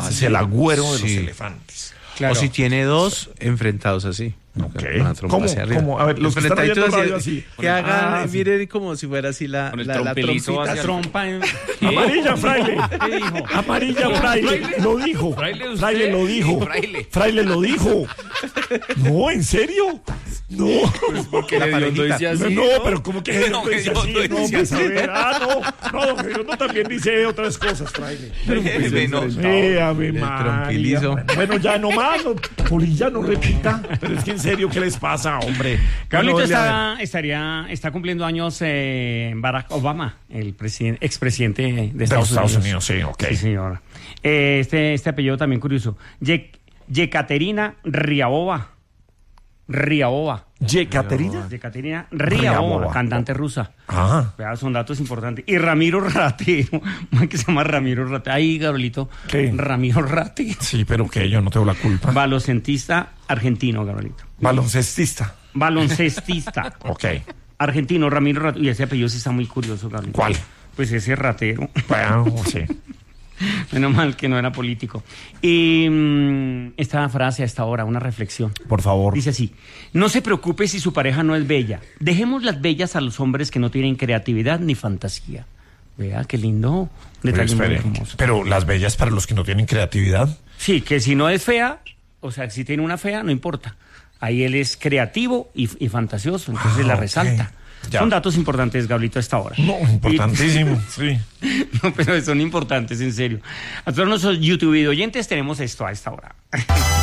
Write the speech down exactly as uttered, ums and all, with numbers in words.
Ese es el agüero de Sí. los elefantes. Claro. O si tiene dos enfrentados así. Okay. Una trompa ¿Cómo? hacia arriba. ¿Cómo? A ver, los que están Enfrentaditos oyendo radio así, así. que hagan, Ah, sí. miren como si fuera así la, Con el la, la trompelito trompita. hacia- Trompa en... Amarilla, fraile. ¿Qué dijo? Amarilla, fraile. Lo dijo. ¿Fraile usted? Fraile lo dijo. Sí, fraile. Fraile lo dijo. No, ¿en serio? No. Que La le dio parejita. dice así, No, ¿no? pero como que No, no, dice que yo así, no no, decía pues a así. ver, ah, no, no, don Gediondo también dice otras cosas, fraile. Ese no. Eh, Ave El María. trompilizo. Bueno, ya no más, no, Polilla, no repita. Pero es que en serio, ¿qué les pasa, hombre? Carlito Bueno, está, estaría, está cumpliendo años eh, Barack Obama, el presidente, expresidente de de Estados, los Estados Unidos. Unidos, sí, ok. Sí, señora. Eh, este, este apellido también curioso. Ye- Yekaterina Ryabova. Ryabova. ¿Yekaterina? Yekaterina Ryabova. Ryabova, cantante rusa. Ah, Vea, son datos importantes. Y Ramiro Ratero, man que se llama Ramiro Ratero. Ahí, Gabrielito. ¿Qué? Ramiro Ratero. sí, pero que yo no tengo la culpa. Baloncestista argentino, Gabrielito. Baloncestista. Baloncestista Ok. argentino, Ramiro Ratero. Y ese apellido sí está muy curioso, Gabrielito. ¿Cuál? Pues ese Ratero. Bueno, sí. Menos mal que no era político. Y mm, esta frase a esta hora, una reflexión. Por favor. Dice así: no se preocupe si su pareja no es bella. Dejemos las bellas a los hombres que no tienen creatividad ni fantasía. Vea, qué lindo. Pero, Detalle muy espere, hermoso. pero las bellas para los que no tienen creatividad. Sí, que si no es fea, o sea, si tiene una fea, no importa. Ahí él es creativo y, y fantasioso, entonces Ah, la ok. resalta. Ya. Son datos importantes, Gablito, a esta hora. No, importantísimo, sí. No, pero son importantes, en serio. A todos nuestros YouTube oyentes tenemos esto a esta hora.